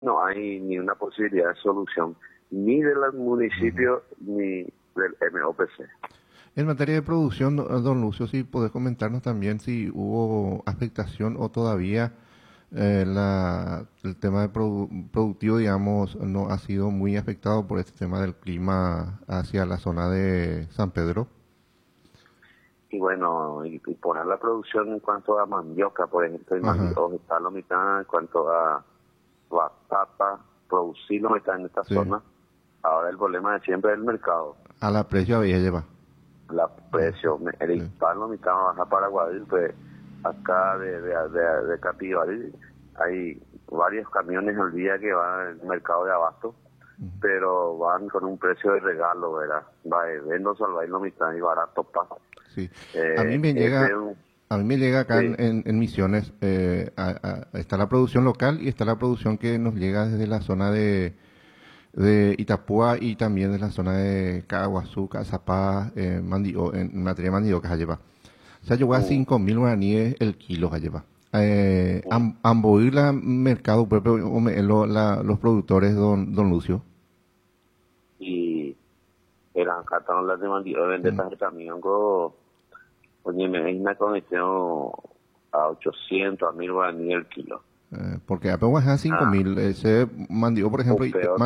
no hay ni una posibilidad de solución, ni del municipio ni del MOPC. En materia de producción, don Lucio, si podés comentarnos también si hubo afectación o todavía el tema de productivo, digamos, no ha sido muy afectado por este tema del clima hacia la zona de San Pedro. Y bueno, y poner la producción en cuanto a mandioca, por ejemplo, el mandioca está a la mitad, en cuanto a batata, producir la mitad en esta zona. Ahora el problema de siempre es el mercado. A la precio había lleva. La precio, el hispano mitad baja para Guadil, pues acá de Capivari hay varios camiones al día que van al mercado de abasto, pero van con un precio de regalo, ¿verdad? Vendo salvailo mitad y barato pasa. Sí. A mí me llega acá en Misiones, está la producción local y está la producción que nos llega desde la zona de Itapúa y también de la zona de Caguazú, Cazapá, en materia de mandioca, lleva. O sea, llegó a 5.000 guaraníes el kilo, lleva. ¿Amboir mercado propio los productores, don Lucio? Y eran acá las de mandioca, vender el camión con, oye, me hay una conexión a 800, a 1.000 guaraníes el kilo. Porque apenas a 5.000, ese mandio, por ejemplo,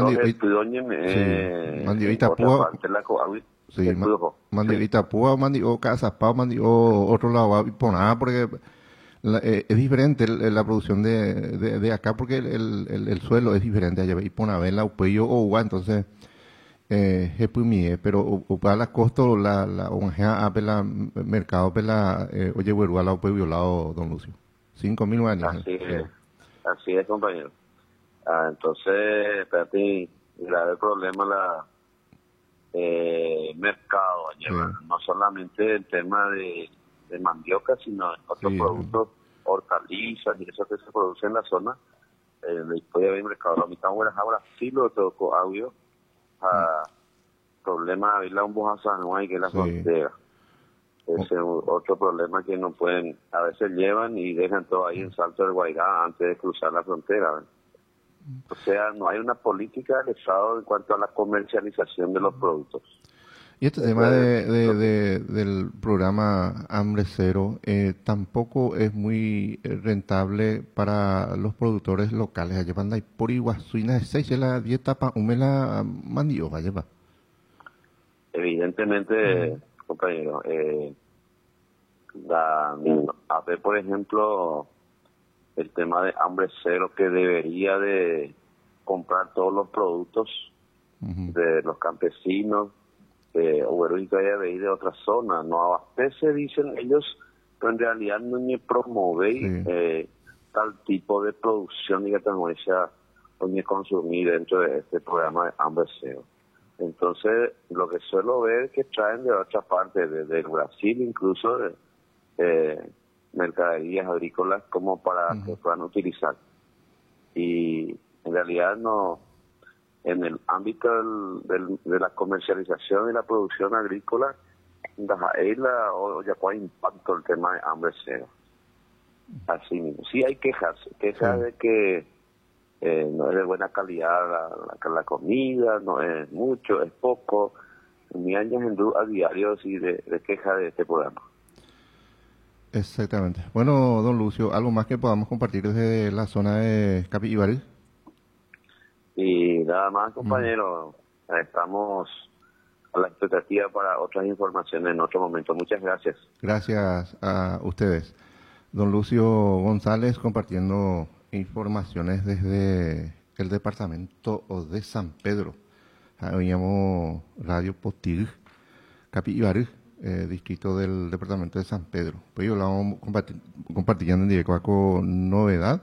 mandio Itapúa, mandio Itapúa, mandio Cazapá, mandio otro lado, por nada, porque es diferente la producción de acá, porque el suelo es diferente allá, y por la upello o ugua, entonces es muy pero para la costo la ongea apela mercado pela oye huerua la upello violado, don Lucio, 5.000 guaraníes. Así es, compañero. Entonces, espérate, grave problema mercado, no solamente el tema de mandioca, sino otros productos, hortalizas y eso que se produce en la zona. Puede haber mercado. La mitad ahora sí lo tocó audio. Problema de la San Juan, que es la frontera. Ese es otro problema que no pueden, a veces llevan y dejan todo ahí en Salto del Guairá antes de cruzar la frontera. ¿Ven? O sea, no hay una política del Estado en cuanto a la comercialización de los productos. Y este tema del programa Hambre Cero tampoco es muy rentable para los productores locales. Allá van por Iguazuina de 6 la dieta para humela mandioca, lleva. Evidentemente, compañero, a ver, por ejemplo, el tema de Hambre Cero, que debería de comprar todos los productos de los campesinos, o de otras zonas, no abastece, dicen ellos, pero en realidad no ni promueve tal tipo de producción y que tenemos ni consumir dentro de este programa de Hambre Cero. Entonces, lo que suelo ver es que traen de otra parte, del Brasil incluso, mercaderías agrícolas como para que puedan utilizar. Y en realidad no, en el ámbito de la comercialización y la producción agrícola, ya puede impacto el tema de Hambre Cero. Así mismo. Sí hay quejas de que no es de buena calidad la comida, no es mucho, es poco. Mi años a diario sí de queja de este programa. Exactamente. Bueno, don Lucio, ¿algo más que podamos compartir desde la zona de Capivari? Y nada más, compañero, estamos a la expectativa para otras informaciones en otro momento. Muchas gracias. Gracias a ustedes. Don Lucio González compartiendo informaciones desde el departamento de San Pedro. Oíamos Radio Potig, Capivari, distrito del departamento de San Pedro. Pues yo la vamos compartiendo en directo con novedad.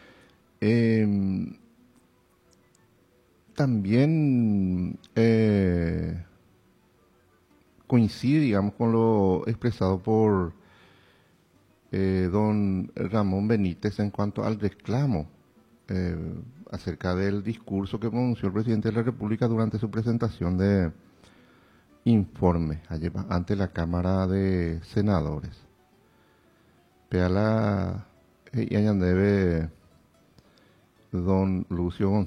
También coincide, digamos, con lo expresado por don Ramón Benítez en cuanto al reclamo acerca del discurso que pronunció el presidente de la República durante su presentación de informe ante la Cámara de Senadores. Peala y debe don Lucio